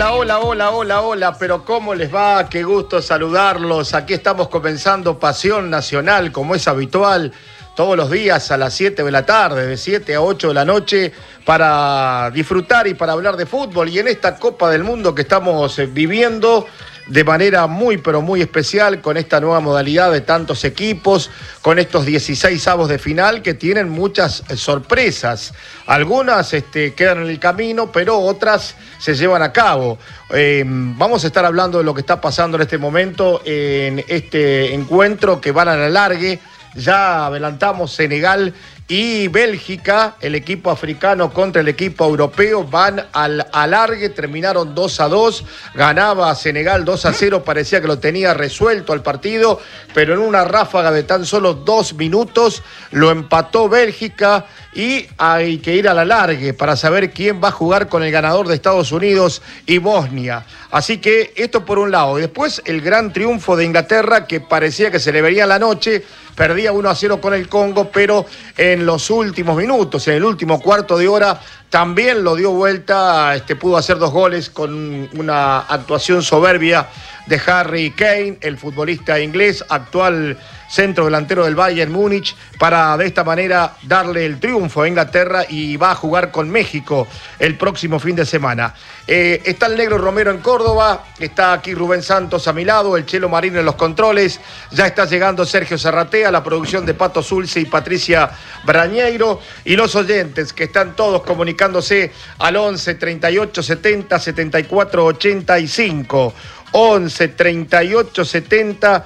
Hola, hola, hola, hola, hola, pero ¿cómo les va? Qué gusto saludarlos. Aquí estamos comenzando Pasión Nacional, como es habitual, todos los días a las 7 de la tarde, de 7 a 8 de la noche, para disfrutar y para hablar de fútbol. Y en esta Copa del Mundo que estamos viviendo de manera muy, pero muy especial, con esta nueva modalidad de tantos equipos, con estos 16avos de final que tienen muchas sorpresas. Algunas quedan en el camino, pero otras se llevan a cabo. Vamos a estar hablando de lo que está pasando en este momento en este encuentro que van a la alargue. Ya adelantamos Senegal y Bélgica, el equipo africano contra el equipo europeo, van al alargue, terminaron 2-2, ganaba Senegal 2-0, parecía que lo tenía resuelto al partido, pero en una ráfaga de tan solo 2 minutos lo empató Bélgica y hay que ir al alargue para saber quién va a jugar con el ganador de Estados Unidos y Bosnia. Así que esto por un lado. Y después el gran triunfo de Inglaterra, que parecía que se le vería la noche, perdía 1-0 con el Congo, pero en los últimos minutos, en el último cuarto de hora, también lo dio vuelta, pudo hacer 2 goles con una actuación soberbia de Harry Kane, el futbolista inglés, actual centro delantero del Bayern Múnich, para de esta manera darle el triunfo a Inglaterra, y va a jugar con México el próximo fin de semana. Está el Negro Romero en Córdoba, está aquí Rubén Santos a mi lado, el Chelo Marín en los controles, ya está llegando Sergio Zarratea, la producción de Pato Zulce y Patricia Brañeiro, y los oyentes que están todos comunicándose al 11 38 70 74 85. 11 38 70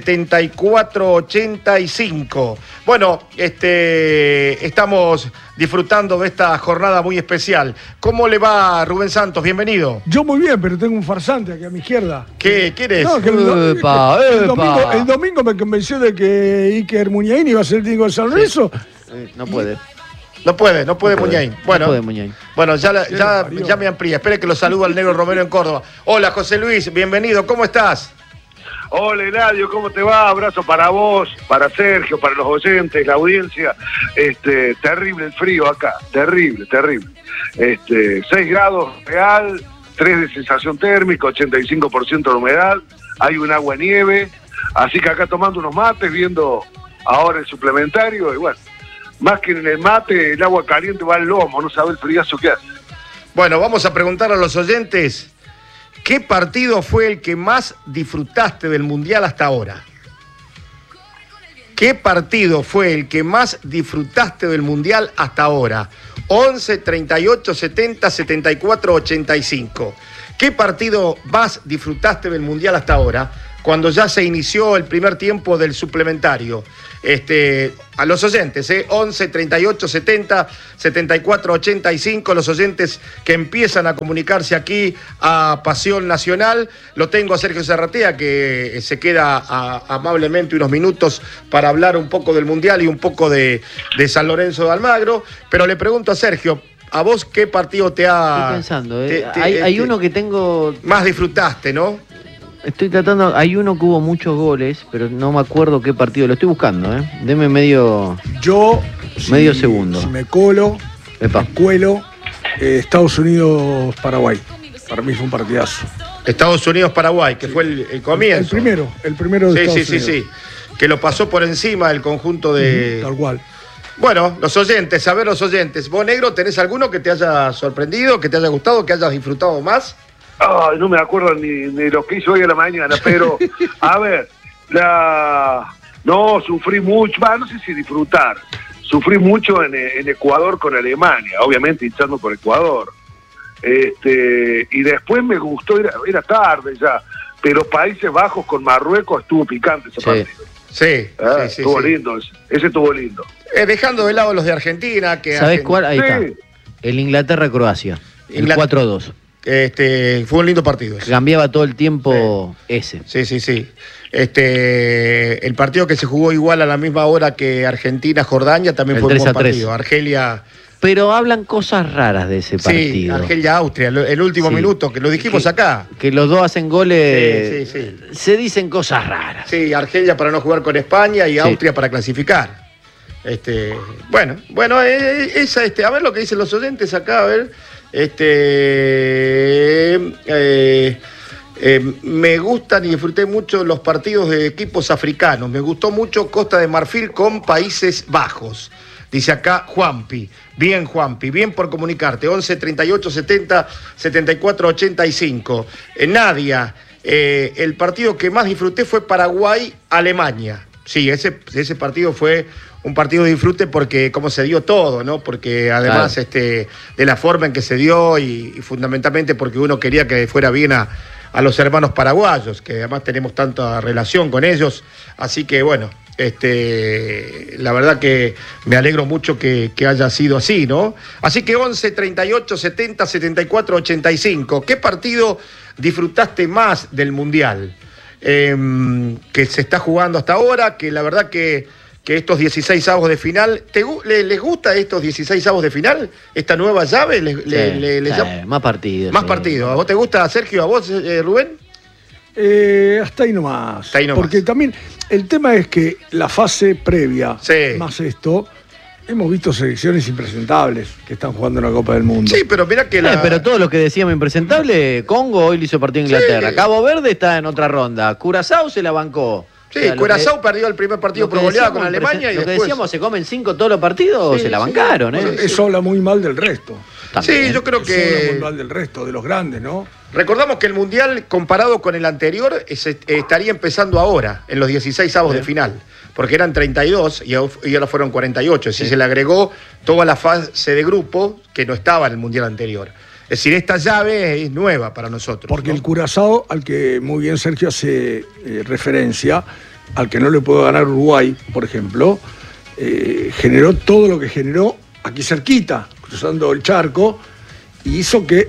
74 85. Bueno, estamos disfrutando de esta jornada muy especial. ¿Cómo le va, Rubén Santos? Bienvenido. Yo muy bien, pero tengo un farsante aquí a mi izquierda. ¿Qué eres? No, que el domingo me convenció de que Iker Muniain iba a ser el técnico de San Lorenzo. Sí. No puede. No puede Muñain. Bueno, no puede Muñain. Bueno, ya me amplía. Espere que lo saluda el Negro Romero en Córdoba. Hola, José Luis, bienvenido. ¿Cómo estás? Hola, Eladio, ¿cómo te va? Abrazo para vos, para Sergio, para los oyentes, la audiencia. Terrible el frío acá, terrible. 6 grados real, 3 de sensación térmica, 85% de humedad, hay un agua nieve, así que acá tomando unos mates, viendo ahora el suplementario, y bueno, más que en el mate, el agua caliente va al lomo, no sabe el friazo que hace. Bueno, vamos a preguntar a los oyentes, ¿qué partido fue el que más disfrutaste del Mundial hasta ahora? ¿Qué partido fue el que más disfrutaste del Mundial hasta ahora? 11 38 70 74 85. ¿Qué partido más disfrutaste del Mundial hasta ahora? Cuando ya se inició el primer tiempo del suplementario. A los oyentes, 11 38 70 74 85, los oyentes que empiezan a comunicarse aquí a Pasión Nacional. Lo tengo a Sergio Zarratea, que se queda amablemente unos minutos para hablar un poco del Mundial y un poco de San Lorenzo de Almagro. Pero le pregunto a Sergio, ¿a vos qué partido te ha... Estoy pensando, hay uno que tengo... Más disfrutaste, ¿no? Estoy tratando, hay uno que hubo muchos goles, pero no me acuerdo qué partido, lo estoy buscando, Deme medio segundo. Si me cuelo, Estados Unidos-Paraguay. Para mí fue un partidazo. Estados Unidos-Paraguay, que fue el comienzo. El primero de Estados Unidos. Sí. Que lo pasó por encima del conjunto de... Tal cual. Bueno, los oyentes, a ver los oyentes. ¿Vos, Negro, tenés alguno que te haya sorprendido, que te haya gustado, que hayas disfrutado más? No me acuerdo ni lo que hizo hoy a la mañana, pero a ver, sufrí mucho, no sé si disfrutar, sufrí mucho en Ecuador con Alemania, obviamente hinchando por Ecuador, y después me gustó, era tarde ya, pero Países Bajos con Marruecos estuvo picante ese partido. Sí. Estuvo lindo, ese estuvo lindo. Dejando de lado los de Argentina, que... ¿Sabés cuál? Ahí está, el Inglaterra-Croacia, el 4-2. Fue un lindo partido ese. Cambiaba todo el tiempo ese. Sí. El partido que se jugó igual a la misma hora que Argentina-Jordania también fue un buen partido. Argelia... Pero hablan cosas raras de ese partido. Sí, Argelia-Austria, el último minuto, que lo dijimos acá. Que los dos hacen goles, se dicen cosas raras. Sí, Argelia para no jugar con España y Austria para clasificar. Bueno, a ver lo que dicen los oyentes acá, a ver. me gustan y disfruté mucho los partidos de equipos africanos. Me gustó mucho Costa de Marfil con Países Bajos. Dice acá Juanpi. Bien, por comunicarte. 11 38 70 74 85. Nadia, el partido que más disfruté fue Paraguay-Alemania. Sí, ese partido fue un partido de disfrute porque cómo se dio todo, ¿no? Porque además claro, de la forma en que se dio y fundamentalmente porque uno quería que fuera bien a los hermanos paraguayos, que además tenemos tanta relación con ellos. Así que bueno, la verdad que me alegro mucho que haya sido así, ¿no? Así que 11 38 70 74 85. ¿Qué partido disfrutaste más del Mundial? Que se está jugando hasta ahora, que la verdad que estos 16 avos de final, ¿les gusta estos 16 avos de final? ¿Esta nueva llave? Más partidos. Más partidos. ¿A vos te gusta, Sergio? ¿A vos, Rubén? Hasta ahí nomás. Porque también el tema es que la fase previa, más esto, hemos visto selecciones impresentables que están jugando en la Copa del Mundo. Sí, pero mira que pero todo lo que decíamos impresentable, Congo hoy le hizo partido a Inglaterra. Cabo Verde está en otra ronda. Curazao se la bancó. Sí, o sea, Curazao perdió el primer partido por goleada con Alemania y lo después... que decíamos, se comen 5 todos los partidos, se la bancaron. Eso habla muy mal del resto. También. Sí, yo creo que... Eso habla muy mal del resto, de los grandes, ¿no? Recordamos que el Mundial, comparado con el anterior, estaría empezando ahora, en los 16 avos de final. Porque eran 32 y ahora fueron 48. Es decir, se le agregó toda la fase de grupo que no estaba en el Mundial anterior. Es decir, esta llave es nueva para nosotros. Porque el Curazao, al que muy bien Sergio hace referencia, al que no le pudo ganar Uruguay, por ejemplo, generó todo lo que generó aquí cerquita, cruzando el charco, y hizo que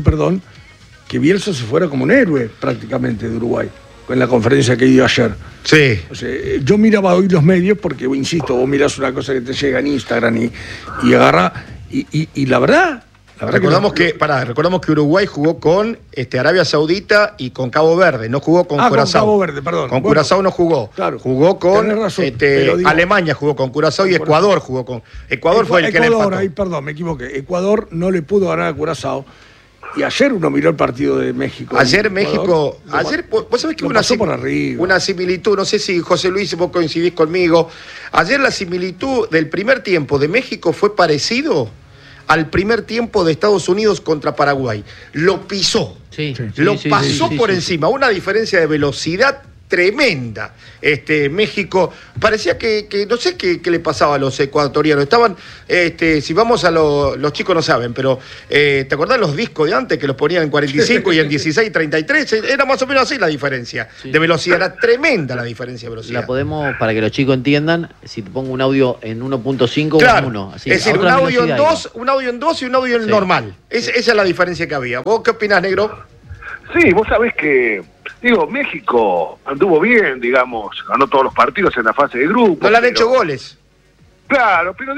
Bielsa se fuera como un héroe prácticamente de Uruguay, en la conferencia que dio ayer. Sí. O sea, yo miraba hoy los medios porque, insisto, vos mirás una cosa que te llega en Instagram y agarra, y la verdad... Recordamos que Uruguay jugó con Arabia Saudita y con Cabo Verde, no jugó con Curazao. Con Cabo Verde, perdón. Con Curazao no jugó. Claro, jugó con Alemania, jugó con Curazao y Ecuador jugó con... Ecuador fue el que le empató. Ahí, perdón, me equivoqué. Ecuador no le pudo ganar a Curazao. Y ayer uno miró el partido de México. Ayer México... Vos sabés que una similitud, no sé si José Luis vos coincidís conmigo. Ayer la similitud del primer tiempo de México fue parecido al primer tiempo de Estados Unidos contra Paraguay. Lo pisó. Lo pasó por encima. Una diferencia de velocidad tremenda. México, parecía que no sé qué le pasaba a los ecuatorianos. Estaban, si vamos a los chicos no saben, pero ¿te acordás los discos de antes que los ponían en 45 y en 16, 33? Era más o menos así la diferencia de velocidad. Era tremenda la diferencia de velocidad. La podemos, para que los chicos entiendan, si te pongo un audio en 1.5 claro, o en 1. Así, es decir, un audio en 2 y un audio en normal. Esa es la diferencia que había. ¿Vos qué opinás, negro? Sí, vos sabés que, México anduvo bien, digamos, ganó todos los partidos en la fase de grupo. No le han hecho goles. Claro, pero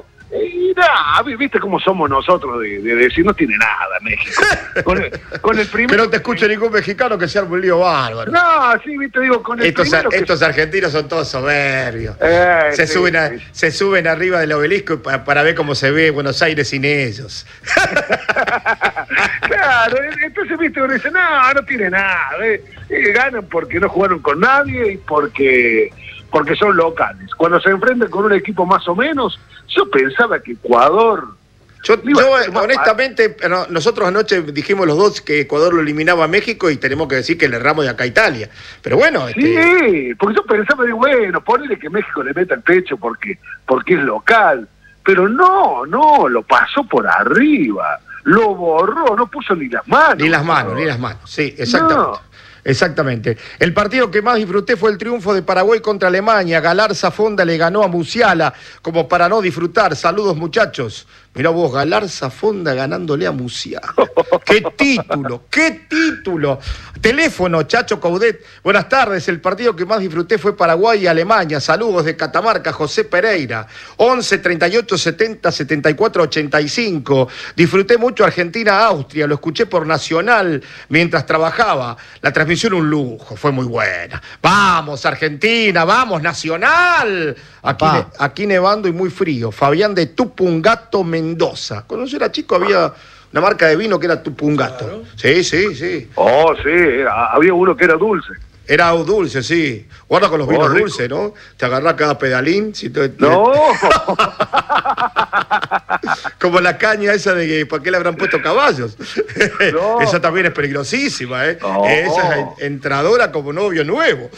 viste cómo somos nosotros de decir no tiene nada México. Con el primer... Que no te escuche ningún mexicano que sea un lío bárbaro. No, sí, viste, con el estos argentinos son todos soberbios. Se suben arriba del obelisco para ver cómo se ve Buenos Aires sin ellos. Claro, entonces viste, uno dice, no tiene nada. Ganan porque no jugaron con nadie y porque son locales. Cuando se enfrentan con un equipo más o menos, yo pensaba que Ecuador... Yo honestamente, nosotros anoche dijimos los dos que Ecuador lo eliminaba a México y tenemos que decir que le erramos de acá a Italia. Pero bueno... Sí, porque yo pensaba, ponele que México le meta el pecho porque es local. Pero no, lo pasó por arriba. Lo borró, no puso ni las manos. Ni las manos, sí, exactamente. No. Exactamente. El partido que más disfruté fue el triunfo de Paraguay contra Alemania. Galarza Fonda le ganó a Musiala como para no disfrutar. Saludos, muchachos. Mirá vos, Galarza Fonda ganándole a Musiala. ¡Qué título! ¡Qué título! Teléfono, Chacho Coudet. Buenas tardes. El partido que más disfruté fue Paraguay y Alemania. Saludos de Catamarca, José Pereira. 11 38 70 74 85. Disfruté mucho Argentina-Austria. Lo escuché por Nacional mientras trabajaba. La transmisión un lujo, fue muy buena. Vamos, Argentina, vamos, Nacional. Aquí nevando y muy frío. Fabián de Tupungato, Mendoza. Cuando yo era chico había Una marca de vino que era Tupungato. Claro. Sí, sí, sí. Oh, sí, había uno que era dulce. Era dulce, sí. Guarda con los vinos dulces, ¿no? Te agarrás cada pedalín. ¡No! Como la caña esa de que ¿para qué le habrán puesto caballos? No. Esa también es peligrosísima, ¿eh? No. Esa es entradora como novio nuevo.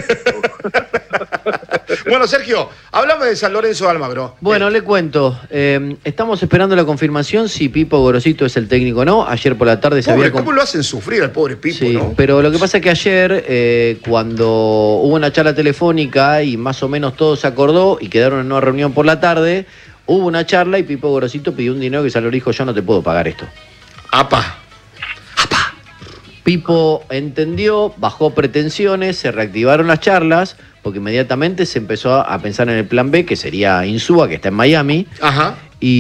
Bueno, Sergio, háblame de San Lorenzo de Almagro. Bueno, le cuento. Estamos esperando la confirmación si Pipo Gorosito es el técnico o no. Ayer por la tarde se había... ¿Cómo lo hacen sufrir al pobre Pipo, sí, no? Pero lo que pasa es que ayer, cuando hubo una charla telefónica y más o menos todo se acordó y quedaron en una reunión por la tarde, hubo una charla y Pipo Gorosito pidió un dinero que San Lorenzo dijo: yo no te puedo pagar esto. ¡Apa! ¡Apa! Pipo entendió, bajó pretensiones, se reactivaron las charlas, porque inmediatamente se empezó a pensar en el plan B, que sería Insúa, que está en Miami. Ajá.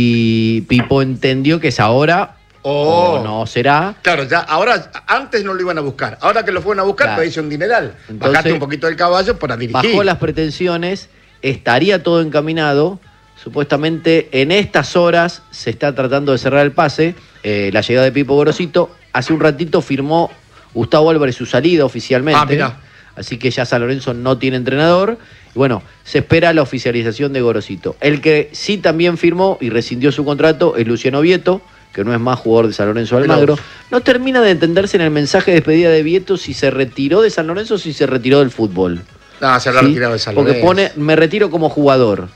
Y Pipo entendió que es ahora o no será. Claro, ya ahora, antes no lo iban a buscar. Ahora que lo fueron a buscar, claro, pediste un dineral. Entonces, bajaste un poquito del caballo para dirigir. Bajó las pretensiones, estaría todo encaminado. Supuestamente en estas horas se está tratando de cerrar el pase. La llegada de Pipo Gorosito. Hace un ratito firmó Gustavo Álvarez su salida oficialmente. Ah, mirá. Así que ya San Lorenzo no tiene entrenador. Y bueno, se espera la oficialización de Gorosito. El que sí también firmó y rescindió su contrato es Luciano Vieto, que no es más jugador de San Lorenzo de Almagro. No termina de entenderse en el mensaje de despedida de Vieto si se retiró de San Lorenzo o si se retiró del fútbol. No, se habrá retirado de San Lorenzo. Porque pone, me retiro como jugador.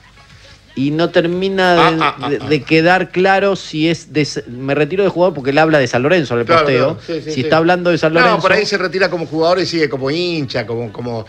Y no termina de quedar claro si es me retiro de jugador, porque él habla de San Lorenzo en el posteo. Claro, sí, si está hablando de San Lorenzo. No, por ahí se retira como jugador y sigue como hincha, como con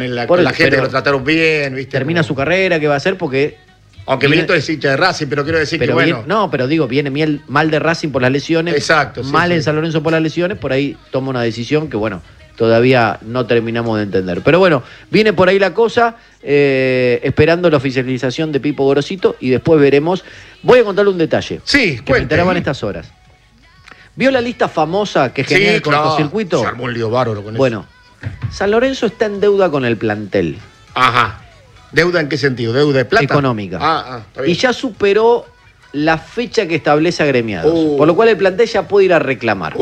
la gente que lo trataron bien, ¿viste? Termina su carrera, ¿qué va a hacer? Porque. Aunque Vieto es hincha de Racing, pero quiero decir que bueno. No, pero digo, viene mal de Racing por las lesiones. Exacto. Mal en San Lorenzo por las lesiones, por ahí toma una decisión que, bueno, todavía no terminamos de entender. Pero bueno, viene por ahí la cosa, esperando la oficialización de Pipo Gorosito y después veremos. Voy a contarle un detalle. Sí, que me enteraba en estas horas. ¿Vio la lista famosa que genera el cortocircuito? Se armó un lío bárbaro con eso. Bueno, San Lorenzo está en deuda con el plantel. Ajá. ¿Deuda en qué sentido? ¿Deuda de plata? Económica. Está bien. Y ya superó la fecha que establece agremiados. Por lo cual el plantel ya puede ir a reclamar.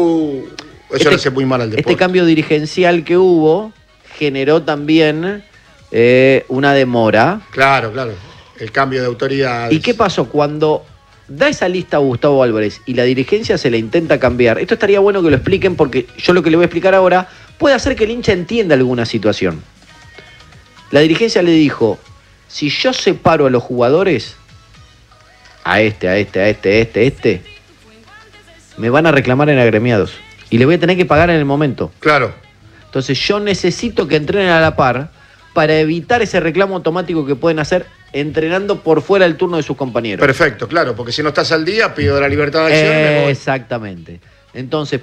Eso le hace muy mal al deporte. Este cambio dirigencial que hubo generó también una demora. Claro. El cambio de autoridad. ¿Y qué pasó? Cuando da esa lista a Gustavo Álvarez y la dirigencia se la intenta cambiar, esto estaría bueno que lo expliquen, porque yo lo que le voy a explicar ahora puede hacer que el hincha entienda alguna situación. La dirigencia le dijo: si yo separo a los jugadores, a este, me van a reclamar en agremiados. Y le voy a tener que pagar en el momento. Claro. Entonces yo necesito que entrenen a la par para evitar ese reclamo automático que pueden hacer entrenando por fuera del turno de sus compañeros. Perfecto, claro, porque si no estás al día, pido la libertad de acción y me voy. Exactamente. Entonces,